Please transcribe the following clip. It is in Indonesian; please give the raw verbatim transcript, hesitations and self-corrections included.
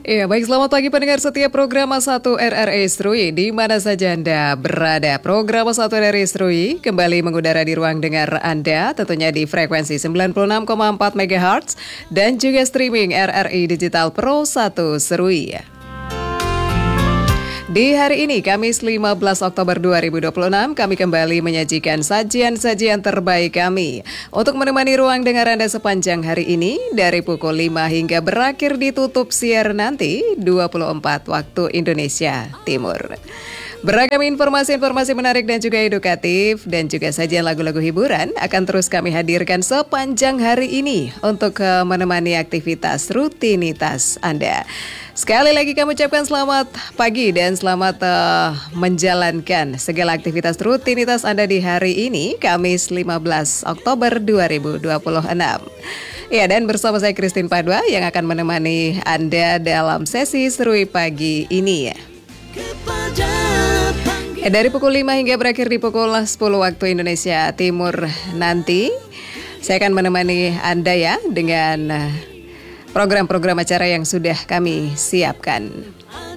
Ya, baik, selamat pagi pendengar setia program satu R R I Serui. Di mana saja Anda berada, program satu R R I Serui kembali mengudara di ruang dengar Anda, tentunya di frekuensi sembilan puluh enam koma empat megahertz dan juga streaming R R I Digital Pro satu Serui. Di hari ini, Kamis lima belas Oktober dua ribu dua puluh enam, kami kembali menyajikan sajian-sajian terbaik kami untuk menemani ruang dengar Anda sepanjang hari ini dari pukul lima hingga berakhir ditutup siar nanti dua puluh empat waktu Indonesia Timur. Beragam informasi-informasi menarik dan juga edukatif dan juga sajian lagu-lagu hiburan akan terus kami hadirkan sepanjang hari ini untuk uh, menemani aktivitas rutinitas Anda. Sekali lagi kami ucapkan selamat pagi dan selamat uh, menjalankan segala aktivitas rutinitas Anda di hari ini, Kamis lima belas Oktober dua ribu dua puluh enam. Ya, dan bersama saya Christine Padwa yang akan menemani Anda dalam sesi Serui pagi ini. Ya, dari pukul lima hingga berakhir di pukul sepuluh waktu Indonesia Timur nanti, saya akan menemani Anda ya dengan program-program acara yang sudah kami siapkan.